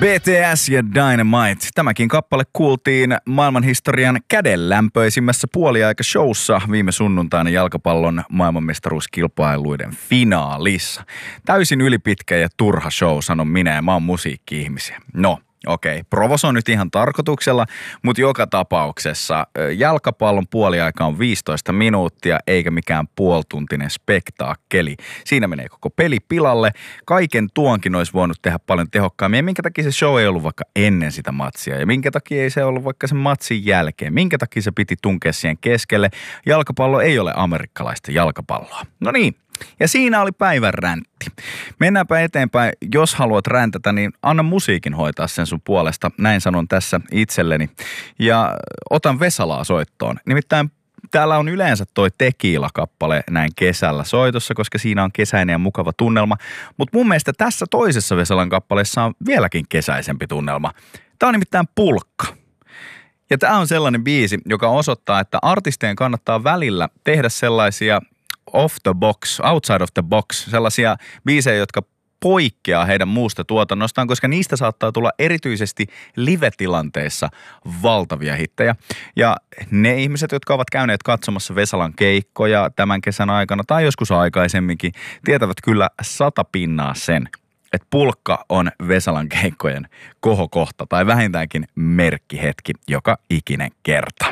BTS ja Dynamite. Tämäkin kappale kuultiin maailmanhistorian kädenlämpöisimmässä puoliaikashowssa viime sunnuntaina jalkapallon maailmanmestaruuskilpailuiden finaalissa. Täysin ylipitkä ja turha show, sanon minä, ja mä oon musiikki-ihmisiä. No. Okei, provosoin nyt ihan tarkoituksella, mutta joka tapauksessa jalkapallon puoliaika on 15 minuuttia eikä mikään puoltuntinen spektaakkeli. Siinä menee koko peli pilalle. Kaiken tuonkin olisi voinut tehdä paljon tehokkaammin. Ja minkä takia se show ei ollut vaikka ennen sitä matsia? Ja minkä takia ei se ollut vaikka sen matsin jälkeen? Minkä takia se piti tunkea siihen keskelle? Jalkapallo ei ole amerikkalaista jalkapalloa. No niin. Ja siinä oli päivän räntti. Mennäänpä eteenpäin. Jos haluat räntätä, niin anna musiikin hoitaa sen sun puolesta. Näin sanon tässä itselleni. Ja otan Vesalaa soittoon. Nimittäin täällä on yleensä toi Tequila-kappale näin kesällä soitossa, koska siinä on kesäinen ja mukava tunnelma. Mutta mun mielestä tässä toisessa Vesalan kappaleessa on vieläkin kesäisempi tunnelma. Tää on nimittäin Pulkka. Ja tää on sellainen biisi, joka osoittaa, että artistien kannattaa välillä tehdä sellaisia off the box, outside of the box, sellaisia biisejä, jotka poikkeaa heidän muusta tuotannostaan, koska niistä saattaa tulla erityisesti live-tilanteessa valtavia hittejä. Ja ne ihmiset, jotka ovat käyneet katsomassa Vesalan keikkoja tämän kesän aikana tai joskus aikaisemminkin, tietävät kyllä 100% sen, että Pulkka on Vesalan keikkojen kohokohta tai vähintäänkin merkkihetki joka ikinen kerta.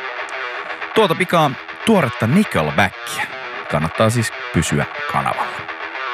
Tuota pikaa tuoretta Nickelbackia. Kannattaa siis pysyä kanavalla.